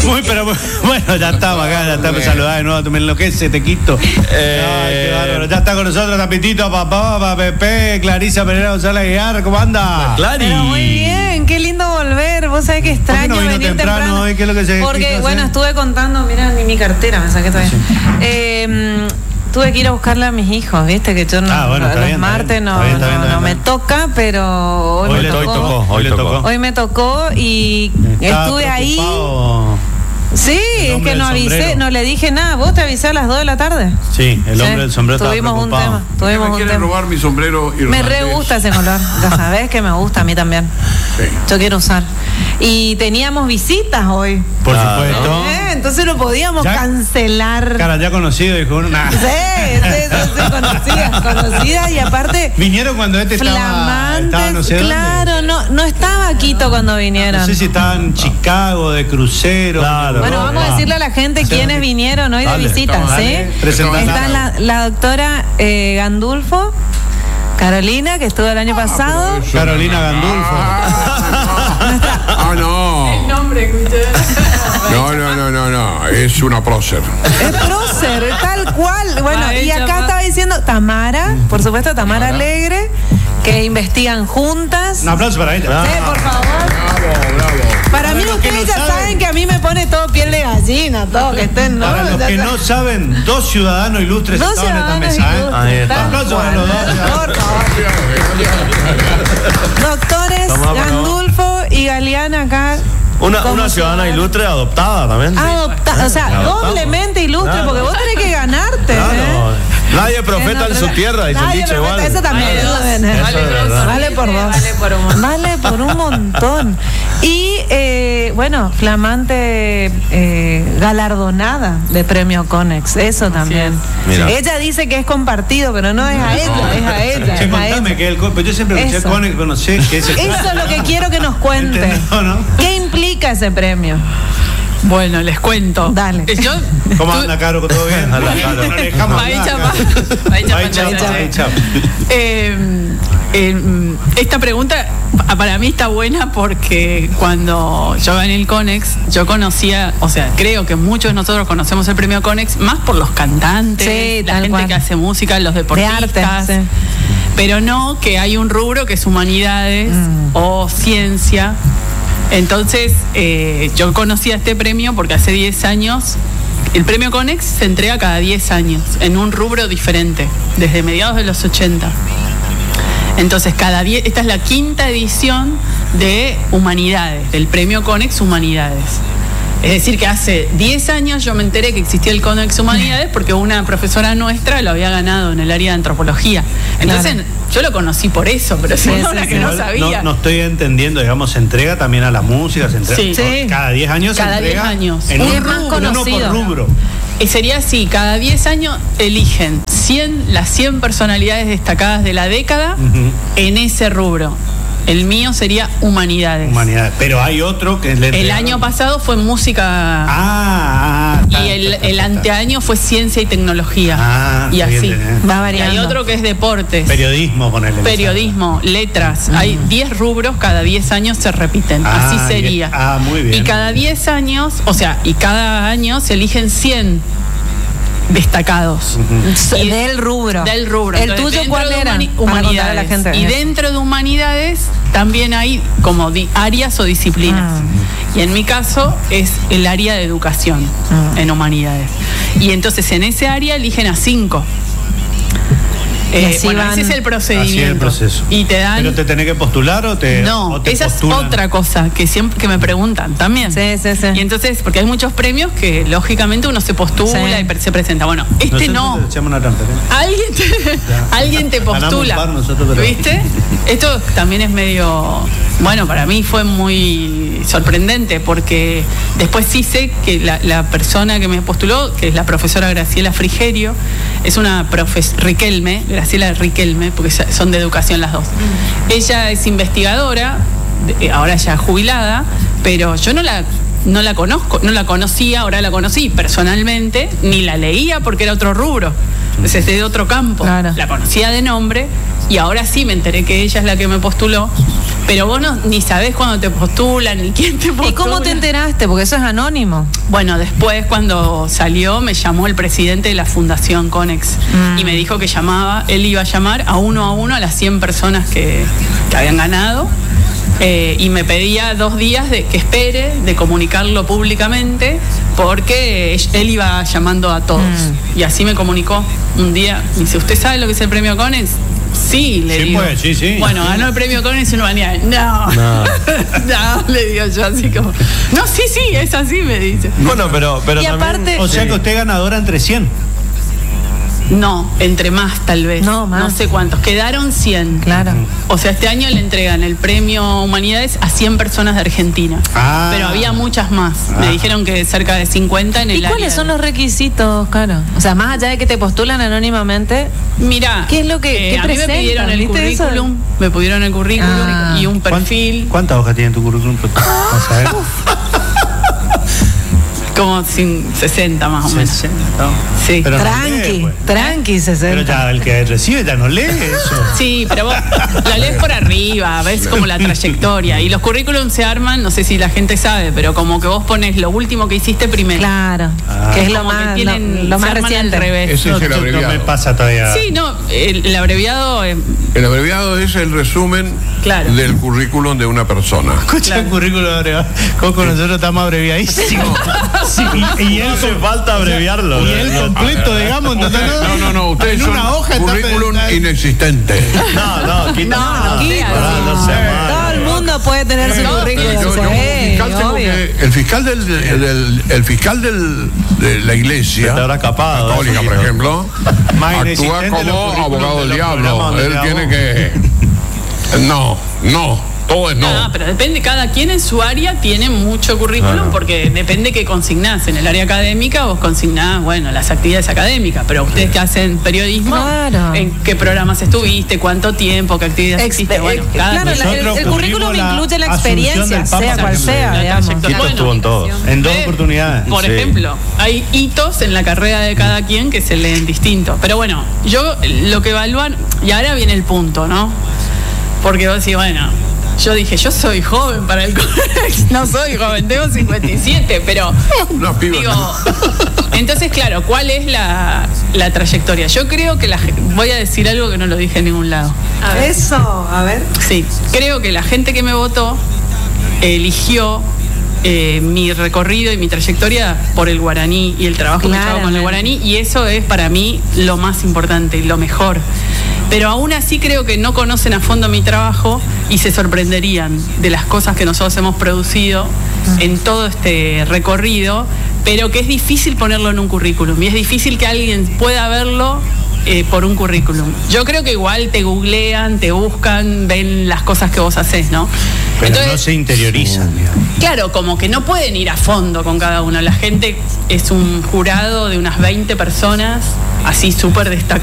Pero bueno, ya estamos acá, ya estamos saludados de nuevo, me enloquece, te quito. Ay, qué bárbaro. Ya está con nosotros Tapitito, papá, Pepe, Clarisa Pereira González Aguiar, ¿cómo anda? Clari. Pero muy bien, qué lindo volver. Vos sabés que extraño ¿Por qué no vino venir temprano. hoy? ¿Qué es lo que se Porque, quiso bueno, hacer? estuve contando, mirá, ni mi cartera me saqué todavía. Tuve que ir a buscarle a mis hijos, viste, que yo no, bueno, los bien, martes está bien, no me toca, pero hoy Hoy me le tocó. tocó. Hoy me tocó y Estaba estuve ahí. preocupado. Sí, es hombre que no del avisé, sombrero. no le dije nada. ¿Vos te avisé a las 2 de la tarde? Sí, el hombre del sombrero estaba Tuvimos un preocupado. tema. Tuvimos me un quieren tema. robar mi sombrero Me irlandés. re gusta ese color. Ya sabés que me gusta, a mí también. Sí. Yo quiero usar. Y teníamos visitas hoy. Por supuesto. Entonces no podíamos Ya- cancelar. Cara, ya conocido, dijo, nah. Sí, conocida y aparte Vinieron cuando estaba flamantes. no sé dónde. Claro, no estaba Quito cuando vinieron. No sé si estaba en Chicago, de crucero. Claro. Bueno, vamos a decirle a la gente quiénes vinieron hoy de Dale, visita, dale, ¿sí? presentala. Está la doctora Gandulfo, Carolina, que estuvo el año pasado. Carolina Gandulfo. No. Nombre, escuché. No. Es una prócer. Es prócer, tal cual. Bueno, y acá estaba diciendo Tamara, por supuesto, Tamara Alegre, que investigan juntas. Un aplauso para ella. Sí, por favor. Bravo. Para mí los que ustedes no ya saben. saben que a mí me pone todo piel de gallina, todo que estén, ¿no? Para los Ya que saben. no saben, dos ciudadanos ilustres Dos estaban en esta ciudadanos mesa, ilustres. Ahí está. Tal Aplausos para cual. los dos. Por favor. Doctores Tomá, Gandulfo y Galeana acá. Una como ciudadana ciudadana. ilustre adoptada también. O sea, Adoptamos. doblemente ilustre, Claro. porque vos tenés que ganarte. Claro. Nadie profeta en su tierra, dice el Nadie dicho profeta, igual. eso también. Eso es verdad. Vale por dos. Vale por un montón. Y, bueno, flamante galardonada de premio Conex. Eso también. Mira. Ella dice que es compartido, pero no es a ella, es a ella. Che, es a contame ella. que el pero yo siempre escuché Eso. Conex, pero no sé qué es el Eso es lo que quiero que nos cuente. ¿Entendió, no? ¿Qué implica ese premio? Bueno, les cuento. Dale. Yo, ¿Cómo anda, Caro? ¿Todo bien? Anda, Caro. No le dejamos Ahí, hablar, chapa. Caro. Ahí, chapa, Ahí, chapa, chapa. ahí, chapa. Esta pregunta para mí está buena porque cuando yo gané el Conex, yo conocía, o sea, creo que muchos de nosotros conocemos el premio Conex más por los cantantes, Sí, la tal gente cual. que hace música, los De deportistas. arte. Sí. Pero no que hay un rubro que es humanidades o ciencia. Entonces, yo conocía este premio porque hace 10 años, el premio Conex se entrega cada 10 años en un rubro diferente, desde mediados de los 80. Entonces, esta es la quinta edición de Humanidades, del premio Conex Humanidades. Es decir, que hace 10 años yo me enteré que existía el Conex Humanidades porque una profesora nuestra lo había ganado en el área de antropología. Entonces, Claro. yo lo conocí por eso, pero si no, la que no sabía. No estoy entendiendo, digamos, se entrega también a la música, se entrega. Sí. Sí. Cada 10 años Cada se entrega 10 años. en Y un es más rubro, uno conocido. por rubro. Sería así, cada 10 años eligen las 100 personalidades destacadas de la década Ujú. en ese rubro. El mío sería Humanidades. Humanidades. Pero hay otro que es El año pasado fue música y el anteaño fue ciencia y tecnología. Y está así. bien, Va Y variando. hay otro que es deportes. Periodismo, ponele. Periodismo, letras. Hay 10 rubros, cada 10 años se repiten. Ah, Así sería. muy bien. Y cada 10 años, y cada año se eligen 100 destacados. Y- Del rubro. Del rubro. ¿El Entonces, tuyo dentro cuál de era? Para Humanidades. contarle a la gente. Y dentro de humanidades también hay como áreas o disciplinas. Y en mi caso es el área de educación en humanidades. Y entonces en ese área eligen a 5. Y así Bueno, van. ese es el procedimiento. Así es el proceso. Y te dan. ¿Pero te tenés que postular o te No, esa es postulan? otra cosa que siempre que me preguntan también. Sí. Y entonces, porque hay muchos premios que lógicamente uno se postula Sí. y se presenta. Bueno, Nosotros no. te echamos una trampa, ¿eh? Alguien te Ganamos postula. un par nosotros, pero- ¿Viste? Esto también es medio. Bueno, para mí fue muy sorprendente porque después sí sé que la persona que me postuló, que es la profesora Graciela Frigerio, es una Riquelme, Graciela Riquelme, porque son de educación las dos. Ella es investigadora, ahora ya jubilada, pero yo no la conozco, no la conocía, ahora la conocí personalmente, ni la leía porque era otro rubro, es de otro campo. Claro. La conocía de nombre y ahora sí me enteré que ella es la que me postuló Pero vos ni sabés cuándo te postulan, ni quién te postula. ¿Y cómo te enteraste? Porque eso es anónimo. Bueno, después cuando salió me llamó el presidente de la Fundación Conex y me dijo que él iba a llamar a uno a las 100 personas que habían ganado y me pedía 2 días de que espere, de comunicarlo públicamente, porque él iba llamando a todos. Y así me comunicó un día. Me dice, ¿usted sabe lo que es el premio Conex? Sí, le digo. Pues, sí. Bueno, ganó el premio Conex Humanidad. No, le digo yo así como. No, sí, es así, me dice. Bueno, pero Y también, aparte- O sea que usted es ganadora entre 100. No, entre más tal vez. No, más. No sé cuántos. Quedaron 100. Claro. O sea, este año le entregan el premio Humanidades a 100 personas de Argentina. Ah. Pero había muchas más. Me dijeron que cerca de 50 en el ¿Y área. cuáles son los requisitos, Caro? O sea, más allá de que te postulan anónimamente, Mirá, ¿qué es lo que qué a mí me presentan? pidieron el ¿Viste eso? currículum, me pidieron el currículum Ah. y un perfil ¿Cuántas hojas tiene tu currículum? Vamos a ver. como 60 más o menos. 60, ¿no? Sí. Pero no Tranqui, lee, pues. tranqui, 60. Pero ya el que recibe ya no lee eso. Sí, pero vos lo lees por arriba, ves como la trayectoria. Y los currículums se arman, no sé si la gente sabe, pero como que vos pones lo último que hiciste primero. Claro, que es lo Como que más, tienen- lo se más arman reciente. al revés. Ese es el No abreviado. me pasa todavía. Sí, no, el abreviado, El abreviado es el resumen Claro. del currículum de una persona. Escucha el currículum abreviado. Coco, nosotros estamos abreviadísimos. Sí, y él no hace falta abreviarlo. Y él completo, digamos. No, ustedes en son una hoja está currículum pensado. inexistente. No, quita. No, Quita. no sea malo. Todo el mundo puede tener su No, currículum. Yo como sí, fiscal tengo obvio. que- el fiscal de la iglesia Se te habrá escapado, católica, eso, por hijo. ejemplo, Más actúa inexistente los como currículums abogado de del los diablo. programas donde Él la tiene voz. que no, todo es no. No, pero depende, cada quien en su área tiene mucho currículum Claro. porque depende qué consignás. En el área académica vos consignás, bueno, las actividades académicas, pero ustedes que hacen periodismo, Claro. ¿en qué programas estuviste? ¿Cuánto tiempo? ¿Qué actividades hiciste? Bueno, cada claro, persona. Nosotros el currículum cubrimos la incluye la asunción experiencia, del Papa, sea por cual ejemplo, sea, la digamos. trayectoria. Quito estuvo en todos. En 2 ¿Ves? oportunidades. Por Sí. ejemplo, hay hitos en la carrera de cada quien que se leen distinto. Pero bueno, yo lo que evalúan, y ahora viene el punto, ¿no? Porque vos decís, bueno, yo dije, yo soy joven para el Conex, no soy joven, tengo 57, pero Una piba. digo, entonces claro, ¿cuál es la trayectoria? Yo creo que voy a decir algo que no lo dije en ningún lado. Eso, a ver. Sí, creo que la gente que me votó eligió mi recorrido y mi trayectoria por el guaraní y el trabajo que yo hago con el guaraní, y eso es para mí lo más importante y lo mejor. Pero aún así creo que no conocen a fondo mi trabajo y se sorprenderían de las cosas que nosotros hemos producido en todo este recorrido, pero que es difícil ponerlo en un currículum y es difícil que alguien pueda verlo por un currículum. Yo creo que igual te googlean, te buscan, ven las cosas que vos haces, ¿no? Pero no se interiorizan, digamos. Claro, como que no pueden ir a fondo con cada uno. La gente es un jurado de unas 20 personas, así súper destacadas.